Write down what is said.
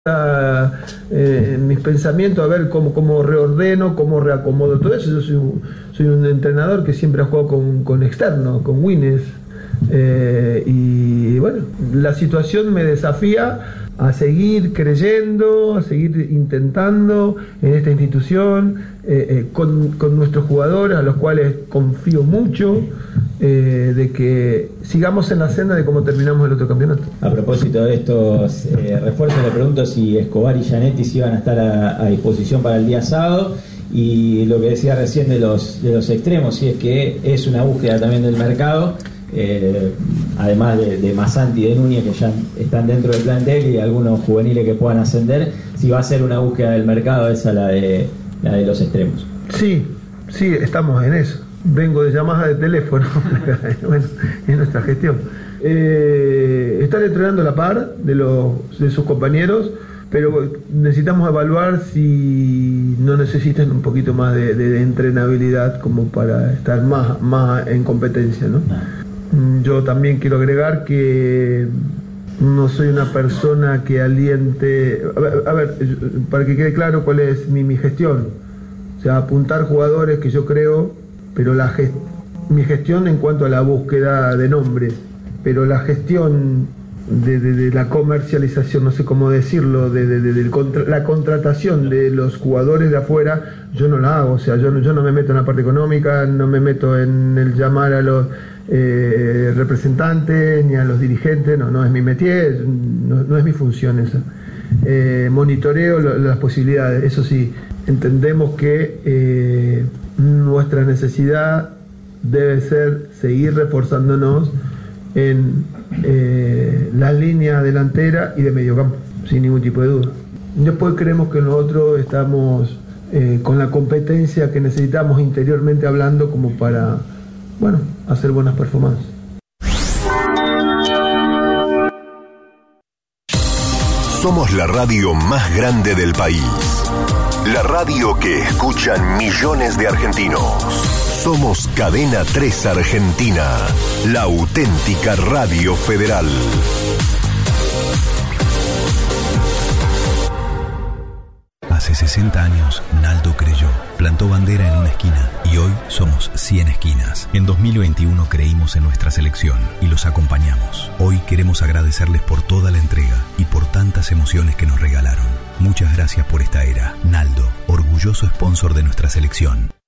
mis pensamientos, a ver cómo reordeno, cómo reacomodo todo eso. Yo soy un entrenador que siempre ha jugado con externos, con winners, y bueno, la situación me desafía a seguir creyendo, a seguir intentando en esta institución, con nuestros jugadores, a los cuales confío mucho, de que sigamos en la senda de cómo terminamos el otro campeonato. A propósito de estos refuerzos, le pregunto si Escobar y Gianetti si iban a estar a disposición para el día sábado, y lo que decía recién de los extremos, si es que es una búsqueda también del mercado, además de Massanti y de Núñez, que ya están dentro del plantel, y algunos juveniles que puedan ascender, si va a ser una búsqueda del mercado esa la de los extremos. Sí, estamos en eso. Vengo de llamadas de teléfono. Bueno, es nuestra gestión. Están entrenando a la par de sus compañeros, pero necesitamos evaluar si no necesitan un poquito más de entrenabilidad como para estar más en competencia, ¿no? Yo también quiero agregar que no soy una persona que aliente. A ver, para que quede claro cuál es mi gestión. O sea, apuntar jugadores que yo creo, pero mi gestión en cuanto a la búsqueda de nombres, pero la gestión de la comercialización, no sé cómo decirlo, la contratación de los jugadores de afuera, yo no la hago. O sea, yo no me meto en la parte económica, no me meto en el llamar a los representantes ni a los dirigentes, no es mi métier, no es mi función esa. Monitoreo las posibilidades. Eso sí, entendemos que nuestra necesidad debe ser seguir reforzándonos en la línea delantera y de mediocampo, sin ningún tipo de duda. Después creemos que nosotros estamos con la competencia que necesitamos interiormente hablando como para, bueno, hacer buenas performances. Somos la radio más grande del país. La radio que escuchan millones de argentinos. Somos Cadena 3 Argentina, la auténtica radio federal. Hace 60 años, Naldo creyó, plantó bandera en una esquina y hoy somos 100 esquinas. En 2021 creímos en nuestra selección y los acompañamos. Hoy queremos agradecerles por toda la entrega y por tantas emociones que nos regalaron. Muchas gracias por esta era. Naldo, orgulloso sponsor de nuestra selección.